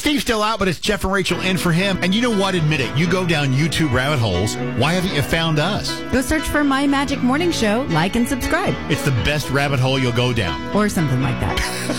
Steve's still out, but it's Jeff and Rachel in for him. And you know what? Admit it. You go down YouTube rabbit holes. Why haven't you found us? Go search for My Magic Morning Show, like and subscribe. It's the best rabbit hole you'll go down. Or something like that.